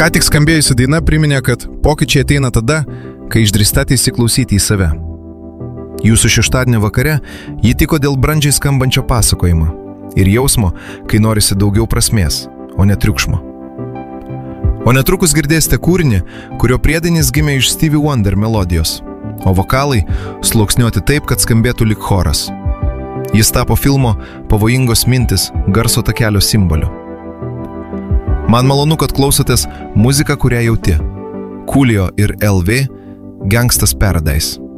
Ką tik skambėjusi daina priminė, kad pokyčiai ateina tada, kai išdrįstate įsiklausyti į save. Jūsų šeštadienio vakare ji tiko dėl brandžiai skambančio pasakojimo ir jausmo, kai norisi daugiau prasmės, o ne triukšmo. O netrukus girdėsite kūrinį, kurio priedainis gimė iš Stevie Wonder melodijos, o vokalai sluoksniuoti taip, kad skambėtų lyg choras. Jis tapo filmo Pavojingos mintis garso takelio simboliu. Man malonu, kad klausotės muziką, kurią jauti. Coolio ir LV Gangsta's Paradise.